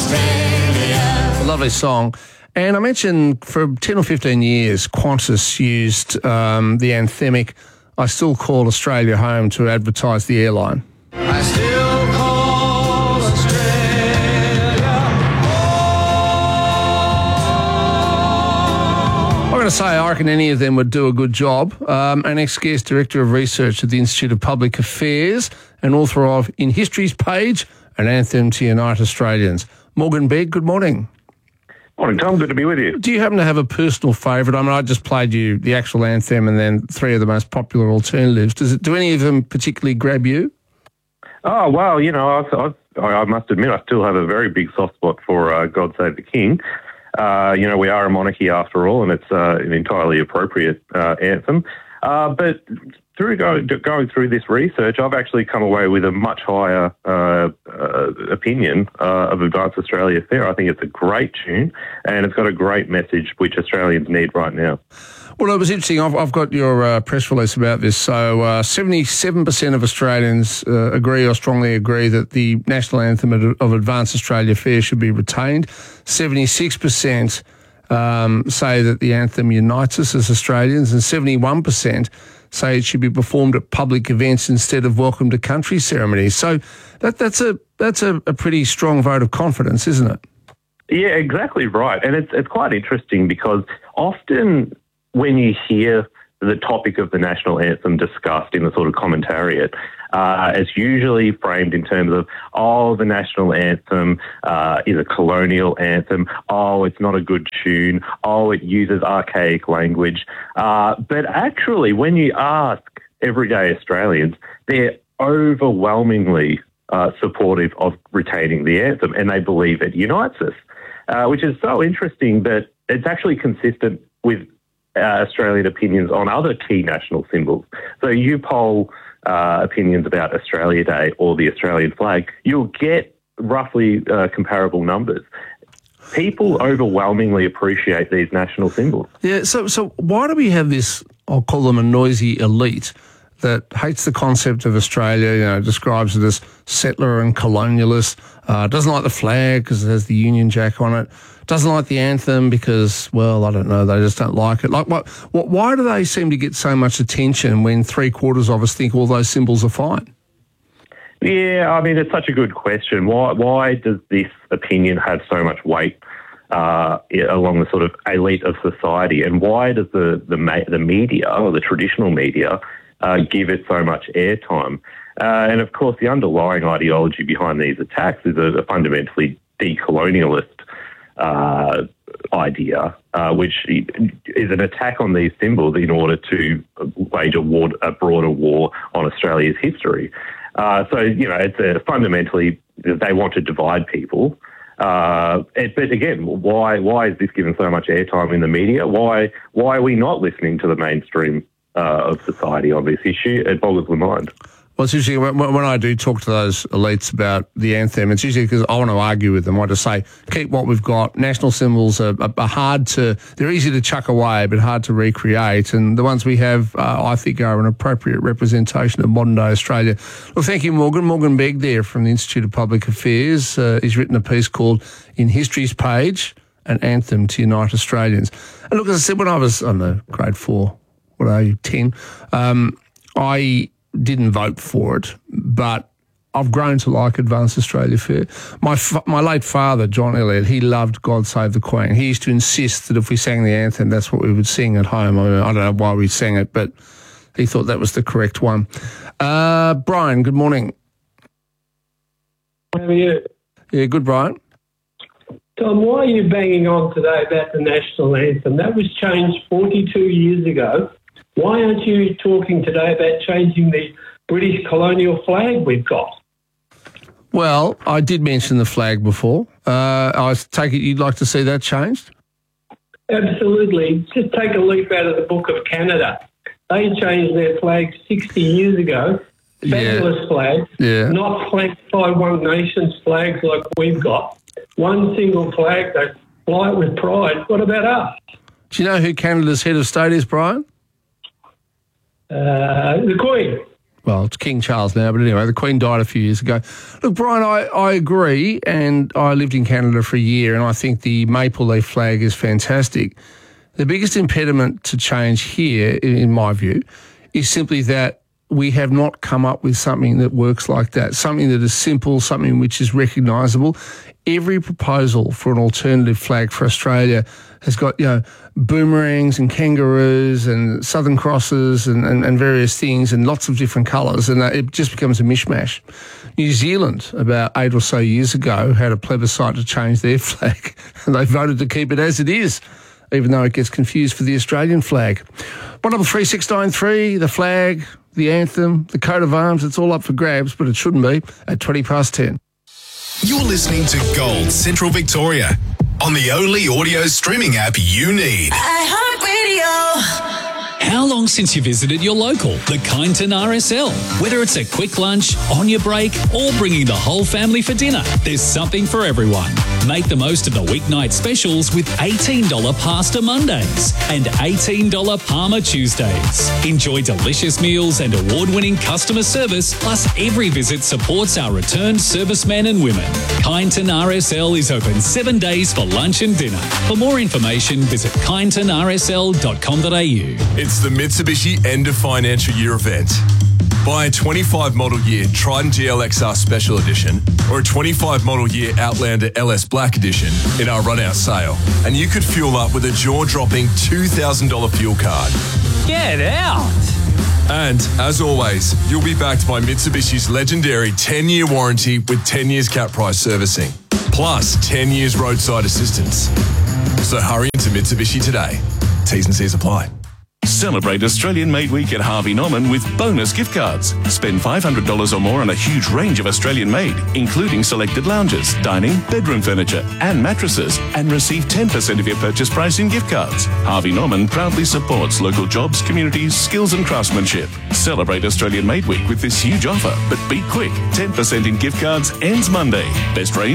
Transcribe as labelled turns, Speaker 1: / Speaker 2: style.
Speaker 1: A lovely song. And I mentioned for 10 or 15 years, Qantas used the anthemic "I Still Call Australia Home" to advertise the airline.
Speaker 2: I still call Australia home.
Speaker 1: I'm going to say I reckon any of them would do a good job. An ex-guest director of research at the Institute of Public Affairs and author of In History's Page, An Anthem to Unite Australians. Morgan Begg, good morning.
Speaker 3: Morning, Tom. Good to be with you.
Speaker 1: Do you happen to have a personal favourite? I mean, I just played you the actual anthem and then three of the most popular alternatives. Do any of them particularly grab you?
Speaker 3: Oh, well, I must admit I still have a very big soft spot for God Save the King. We are a monarchy after all, and it's an entirely appropriate anthem. But through going through this research, I've actually come away with a much higher opinion of Advance Australia Fair. I think it's a great tune, and it's got a great message which Australians need right now.
Speaker 1: Well, it was interesting. I've got your press release about this. So 77% of Australians agree or strongly agree that the national anthem of Advance Australia Fair should be retained. 76% say that the anthem unites us as Australians, and 71% say it should be performed at public events instead of welcome to country ceremonies. So that's a pretty strong vote of confidence, isn't it?
Speaker 3: Yeah, exactly right. And it's quite interesting because often when you hear the topic of the national anthem discussed in the sort of commentariat, it's usually framed in terms of, the national anthem is a colonial anthem. It's not a good tune. It uses archaic language. But actually, when you ask everyday Australians, they're overwhelmingly supportive of retaining the anthem, and they believe it unites us, which is so interesting that it's actually consistent with Australian opinions on other key national symbols. So you poll opinions about Australia Day or the Australian flag, you'll get roughly comparable numbers. People overwhelmingly appreciate these national symbols.
Speaker 1: Yeah, so why do we have this, I'll call them a noisy elite, that hates the concept of Australia, describes it as settler and colonialist, doesn't like the flag because it has the Union Jack on it, doesn't like the anthem because, well, I don't know, they just don't like it. Like, why do they seem to get so much attention when 3/4 of us think all those symbols are fine?
Speaker 3: Yeah, I mean, it's such a good question. Why does this opinion have so much weight along the sort of elite of society, and why does the media or the traditional media give it so much airtime? And of course, the underlying ideology behind these attacks is a fundamentally decolonialist idea, which is an attack on these symbols in order to wage a broader war on Australia's history. It's fundamentally they want to divide people. But again, why is this given so much airtime in the media? Why are we not listening to the mainstream of society on this issue? It boggles the mind.
Speaker 1: Well, it's usually when I do talk to those elites about the anthem, it's usually because I want to argue with them. I just say, keep what we've got. National symbols are hard they're easy to chuck away, but hard to recreate. And the ones we have, I think, are an appropriate representation of modern day Australia. Well, thank you, Morgan. Morgan Begg there from the Institute of Public Affairs. He's written a piece called In History's Page, An Anthem to Unite Australians. And look, as I said, when I was, grade 4, what are you, 10, I didn't vote for it, but I've grown to like Advance Australia Fair. My late father, John Elliott, he loved God Save the Queen. He used to insist that if we sang the anthem, that's what we would sing at home. I don't know why we sang it, but he thought that was the correct one. Brian, good morning.
Speaker 4: How are you?
Speaker 1: Yeah, good, Brian.
Speaker 4: Tom, why are you banging on today about the national anthem? That was changed 42 years ago. Why aren't you talking today about changing the British colonial flag we've got?
Speaker 1: Well, I did mention the flag before. I take it you'd like to see that changed?
Speaker 4: Absolutely. Just take a leaf out of the Book of Canada. They changed their flag 60 years ago. Fabulous flag. Yeah. Not flanked by One Nation's flags like we've got. One single flag. They fly it with pride. What about us?
Speaker 1: Do you know who Canada's head of state is, Brian?
Speaker 4: The Queen.
Speaker 1: well, it's King Charles now, but anyway, the Queen died a few years ago. Look, Brian, I agree, and I lived in Canada for a year, and I think the maple leaf flag is fantastic. The biggest impediment to change here, in my view, is simply that we have not come up with something that works like that, something that is simple, something which is recognisable. Every proposal for an alternative flag for Australia has got, boomerangs and kangaroos and Southern Crosses and various things and lots of different colours, and it just becomes a mishmash. New Zealand, about 8 or so years ago, had a plebiscite to change their flag, and they voted to keep it as it is, even though it gets confused for the Australian flag. 133 the flag, the anthem, the coat of arms, it's all up for grabs, but it shouldn't be, at 10:20.
Speaker 5: You're listening to Gold Central Victoria on the only audio streaming app you need.
Speaker 6: iHeartRadio.
Speaker 7: How long since you visited your local, the Kyneton RSL? Whether it's a quick lunch, on your break, or bringing the whole family for dinner, there's something for everyone. Make the most of the weeknight specials with $18 Pasta Mondays and $18 Parma Tuesdays. Enjoy delicious meals and award-winning customer service, plus every visit supports our returned servicemen and women. Kyneton RSL is open 7 days for lunch and dinner. For more information, visit kynetonrsl.com.au.
Speaker 8: It's the Mitsubishi end of financial year event. Buy a 25 model year Triton GLXR Special Edition or a 25 model year Outlander LS Black Edition in our run-out sale, and you could fuel up with a jaw-dropping $2,000 fuel card.
Speaker 2: Get out!
Speaker 8: And, as always, you'll be backed by Mitsubishi's legendary 10-year warranty with 10 years cap price servicing, plus 10 years roadside assistance. So hurry into Mitsubishi today. T's and C's apply.
Speaker 9: Celebrate Australian Made Week at Harvey Norman with bonus gift cards. Spend $500 or more on a huge range of Australian made, including selected lounges, dining, bedroom furniture, and mattresses, and receive 10% of your purchase price in gift cards. Harvey Norman proudly supports local jobs, communities, skills, and craftsmanship. Celebrate Australian Made Week with this huge offer, but be quick. 10% in gift cards ends Monday. Best range